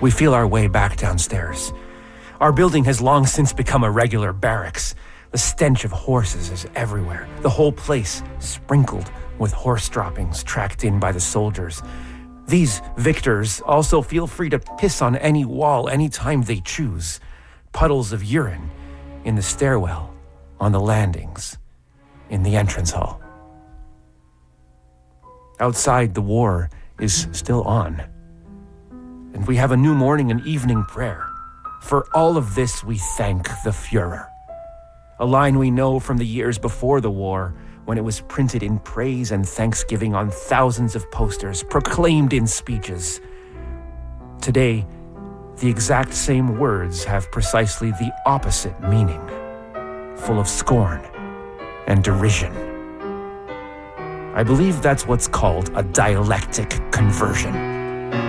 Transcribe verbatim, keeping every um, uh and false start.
We feel our way back downstairs. Our building has long since become a regular barracks. The stench of horses is everywhere, the whole place sprinkled with horse droppings tracked in by the soldiers. These victors also feel free to piss on any wall anytime they choose. Puddles of urine in the stairwell, on the landings, in the entrance hall. Outside, the war is still on. And we have a new morning and evening prayer. For all of this, we thank the Führer. A line we know from the years before the war, when it was printed in praise and thanksgiving on thousands of posters, proclaimed in speeches. Today, the exact same words have precisely the opposite meaning, full of scorn and derision. I believe that's what's called a dialectic conversion.